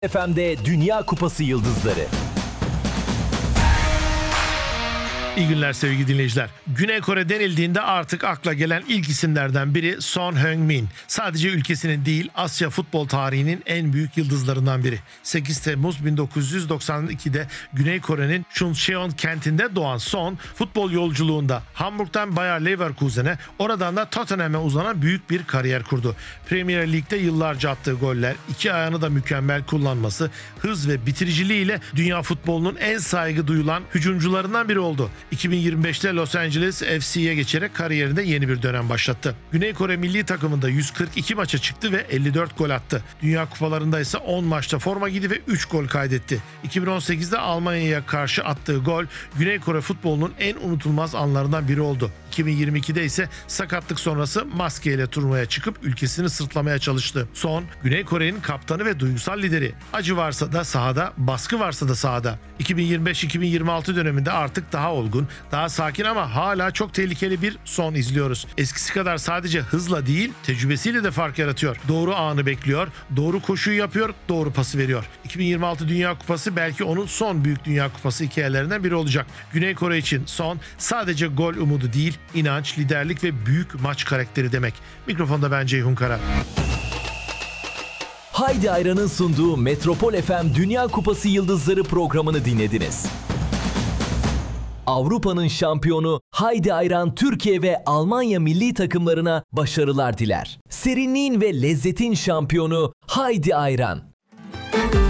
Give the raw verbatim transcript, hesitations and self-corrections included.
F M'de Dünya Kupası Yıldızları. İyi günler sevgili dinleyiciler. Güney Kore denildiğinde artık akla gelen ilk isimlerden biri Son Heung-min. Sadece ülkesinin değil, Asya futbol tarihinin en büyük yıldızlarından biri. sekiz Temmuz bin dokuz yüz doksan iki'de Güney Kore'nin Chuncheon kentinde doğan Son, futbol yolculuğunda Hamburg'dan Bayer Leverkusen'e, oradan da Tottenham'e uzanan büyük bir kariyer kurdu. Premier Lig'de yıllarca attığı goller, iki ayağını da mükemmel kullanması, hız ve bitiriciliğiyle dünya futbolunun en saygı duyulan hücumcularından biri oldu. iki bin yirmi beş'te Los Angeles F C'ye geçerek kariyerinde yeni bir dönem başlattı. Güney Kore milli takımında yüz kırk iki maça çıktı ve elli dört gol attı. Dünya kupalarında ise on maçta forma giydi ve üç gol kaydetti. iki bin on sekiz'de Almanya'ya karşı attığı gol Güney Kore futbolunun en unutulmaz anlarından biri oldu. iki bin yirmi iki'de ise sakatlık sonrası maskeyle turnuvaya çıkıp ülkesini sırtlamaya çalıştı. Son, Güney Kore'nin kaptanı ve duygusal lideri. Acı varsa da sahada, baskı varsa da sahada. iki bin yirmi beş iki bin yirmi altı döneminde artık daha olgun, daha sakin ama hala çok tehlikeli bir Son izliyoruz. Eskisi kadar sadece hızla değil, tecrübesiyle de fark yaratıyor. Doğru anı bekliyor, doğru koşuyu yapıyor, doğru pası veriyor. iki bin yirmi altı Dünya Kupası belki onun son büyük Dünya Kupası hikayelerinden biri olacak. Güney Kore için Son sadece gol umudu değil, inanç, liderlik ve büyük maç karakteri demek. Mikrofonda ben Ceyhun Kara. Haydi Ayran'ın sunduğu Metropol F M Dünya Kupası Yıldızları programını dinlediniz. Avrupa'nın şampiyonu Haydi Ayran Türkiye ve Almanya milli takımlarına başarılar diler. Serinliğin ve lezzetin şampiyonu Haydi Ayran.